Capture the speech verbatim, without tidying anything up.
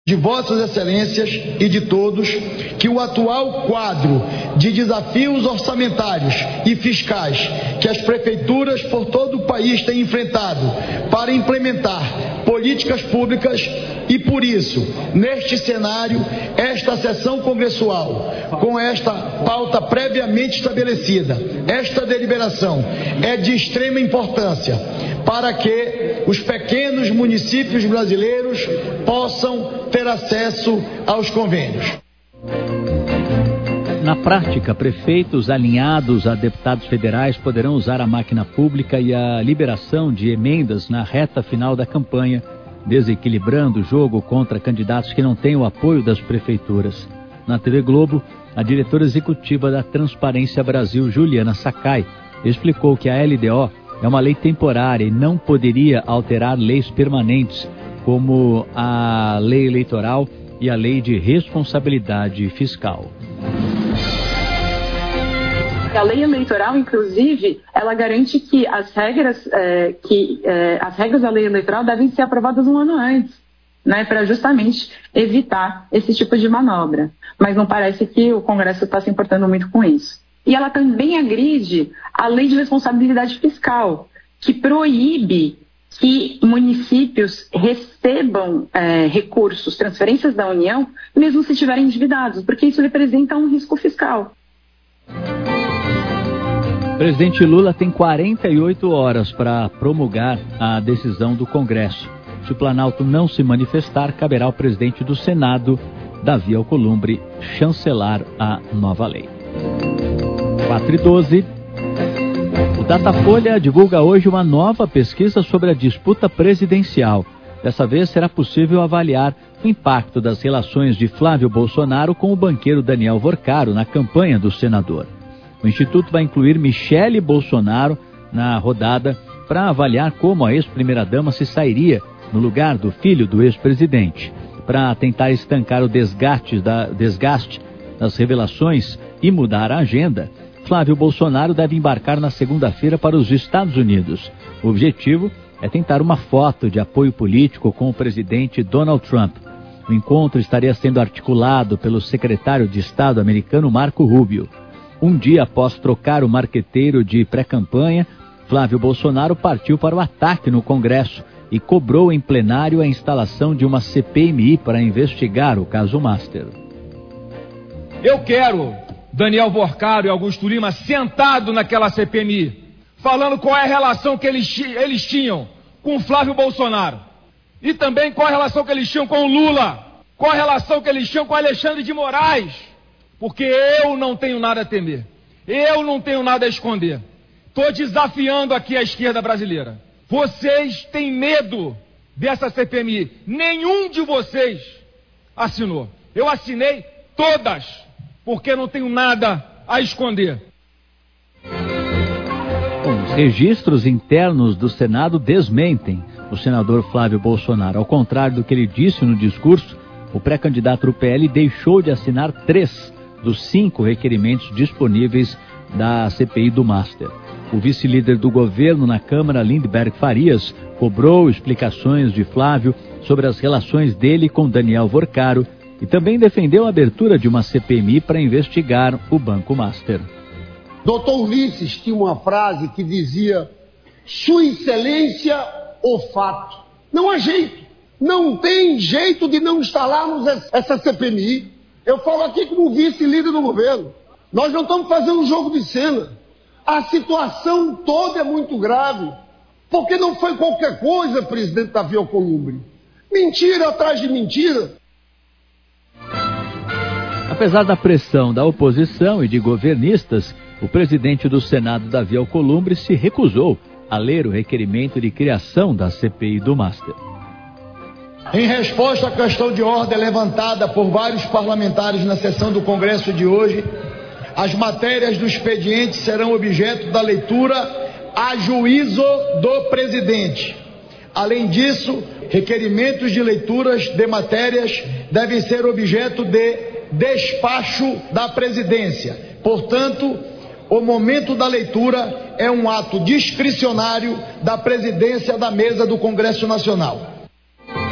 de Vossas Excelências e de todos que o atual quadro de desafios orçamentários e fiscais que as prefeituras por todo o país têm enfrentado para implementar políticas públicas e, por isso, neste cenário, esta sessão congressual, com esta pauta previamente estabelecida, esta deliberação é de extrema importância para que os pequenos municípios brasileiros possam ter acesso aos convênios. Na prática, prefeitos alinhados a deputados federais poderão usar a máquina pública e a liberação de emendas na reta final da campanha, desequilibrando o jogo contra candidatos que não têm o apoio das prefeituras. Na T V Globo, a diretora executiva da Transparência Brasil, Juliana Sakai, explicou que a L D O é uma lei temporária e não poderia alterar leis permanentes, como a lei eleitoral e a lei de responsabilidade fiscal. A lei eleitoral, inclusive, ela garante que as regras, é, que, é, as regras da lei eleitoral devem ser aprovadas um ano antes, né, para justamente evitar esse tipo de manobra. Mas não parece que o Congresso está se importando muito com isso. E ela também agride a lei de responsabilidade fiscal, que proíbe que municípios recebam é, recursos, transferências da União, mesmo se estiverem endividados, porque isso representa um risco fiscal. O presidente Lula tem quarenta e oito horas para promulgar a decisão do Congresso. Se o Planalto não se manifestar, caberá ao presidente do Senado, Davi Alcolumbre, chancelar a nova lei. quatro e doze. O Datafolha divulga hoje uma nova pesquisa sobre a disputa presidencial. Dessa vez será possível avaliar o impacto das relações de Flávio Bolsonaro com o banqueiro Daniel Vorcaro na campanha do senador. O Instituto vai incluir Michele Bolsonaro na rodada para avaliar como a ex-primeira-dama se sairia no lugar do filho do ex-presidente. Para tentar estancar o desgaste, da, desgaste das revelações e mudar a agenda, Flávio Bolsonaro deve embarcar na segunda-feira para os Estados Unidos. O objetivo é tentar uma foto de apoio político com o presidente Donald Trump. O encontro estaria sendo articulado pelo secretário de Estado americano Marco Rubio. Um dia após trocar o marqueteiro de pré-campanha, Flávio Bolsonaro partiu para o ataque no Congresso e cobrou em plenário a instalação de uma C P M I para investigar o caso Master. Eu quero Daniel Vorcaro e Augusto Lima sentado naquela C P M I, falando qual é a relação que eles, eles tinham com o Flávio Bolsonaro. E também qual é a relação que eles tinham com o Lula, qual a relação que eles tinham com Alexandre de Moraes. Porque eu não tenho nada a temer, eu não tenho nada a esconder. Estou desafiando aqui a esquerda brasileira. Vocês têm medo dessa C P M I, nenhum de vocês assinou. Eu assinei todas, porque não tenho nada a esconder. Bom, os registros internos do Senado desmentem o senador Flávio Bolsonaro. Ao contrário do que ele disse no discurso, o pré-candidato do P L deixou de assinar três dos cinco requerimentos disponíveis da C P I do Master. O vice-líder do governo na Câmara, Lindbergh Farias, cobrou explicações de Flávio sobre as relações dele com Daniel Vorcaro e também defendeu a abertura de uma C P M I para investigar o Banco Master. doutor Ulisses tinha uma frase que dizia: Sua Excelência, o fato. Não há jeito. Não tem jeito de não instalarmos essa C P M I. Eu falo aqui como vice-líder do governo. Nós não estamos fazendo um jogo de cena. A situação toda é muito grave. Porque não foi qualquer coisa, presidente Davi Alcolumbre. Mentira atrás de mentira. Apesar da pressão da oposição e de governistas, o presidente do Senado, Davi Alcolumbre, se recusou a ler o requerimento de criação da C P I do Master. Em resposta à questão de ordem levantada por vários parlamentares na sessão do Congresso de hoje, as matérias do expediente serão objeto da leitura a juízo do presidente. Além disso, requerimentos de leituras de matérias devem ser objeto de despacho da presidência. Portanto, o momento da leitura é um ato discricionário da presidência da mesa do Congresso Nacional.